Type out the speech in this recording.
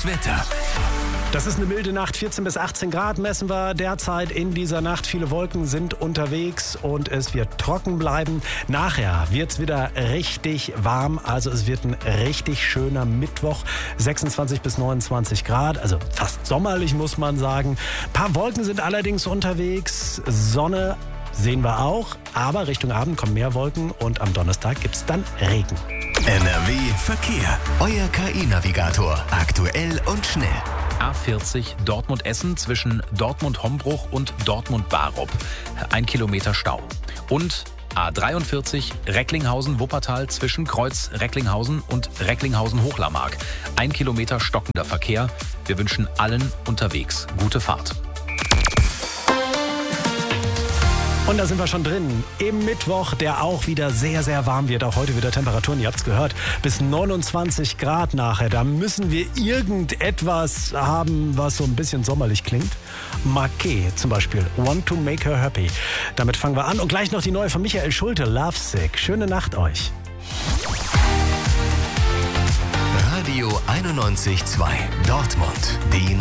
Das Wetter. Das ist eine milde Nacht, 14 bis 18 Grad messen wir derzeit in dieser Nacht. Viele Wolken sind unterwegs und es wird trocken bleiben. Nachher wird es wieder richtig warm, also es wird ein richtig schöner Mittwoch, 26 bis 29 Grad, also fast sommerlich muss man sagen. Ein paar Wolken sind allerdings unterwegs, Sonne sehen wir auch, aber Richtung Abend kommen mehr Wolken und am Donnerstag gibt es dann Regen. NRW Verkehr. Euer KI-Navigator. Aktuell und schnell. A40 Dortmund-Essen zwischen Dortmund-Hombruch und Dortmund-Barup. 1 Kilometer Stau. Und A43 Recklinghausen-Wuppertal zwischen Kreuz Recklinghausen und Recklinghausen-Hochlarmark. 1 Kilometer stockender Verkehr. Wir wünschen allen unterwegs gute Fahrt. Und da sind wir schon drin. Im Mittwoch, der auch wieder sehr, sehr warm wird. Auch heute wieder Temperaturen, ihr habt es gehört, bis 29 Grad nachher. Da müssen wir irgendetwas haben, was so ein bisschen sommerlich klingt. Marquet zum Beispiel, Want to Make Her Happy. Damit fangen wir an. Und gleich noch die neue von Michael Schulte, Lovesick. Schöne Nacht euch. Radio 91.2 Dortmund. Die